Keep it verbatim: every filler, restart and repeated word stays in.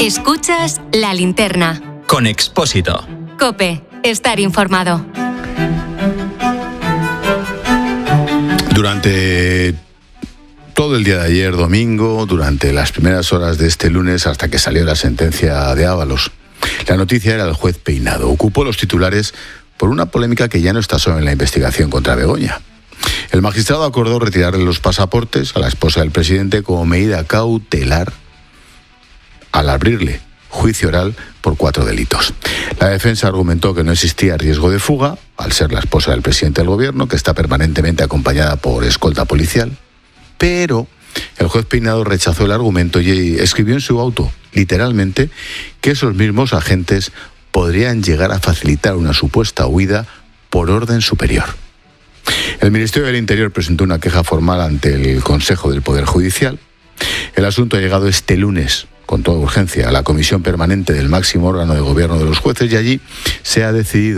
Escuchas La Linterna. Con Expósito. COPE. Estar informado. Durante todo el día de ayer, domingo, durante las primeras horas de este lunes, hasta que salió la sentencia de Ábalos, la noticia era el juez Peinado. Ocupó los titulares por una polémica que ya no está solo en la investigación contra Begoña. El magistrado acordó retirarle los pasaportes a la esposa del presidente como medida cautelar al abrirle juicio oral por cuatro delitos. La defensa argumentó que no existía riesgo de fuga, al ser la esposa del presidente del gobierno, que está permanentemente acompañada por escolta policial, pero el juez Peinado rechazó el argumento y escribió en su auto, literalmente, que esos mismos agentes podrían llegar a facilitar una supuesta huida por orden superior. El Ministerio del Interior presentó una queja formal ante el Consejo del Poder Judicial. El asunto ha llegado este lunes, con toda urgencia, a la Comisión Permanente del máximo órgano de gobierno de los jueces y allí se ha decidido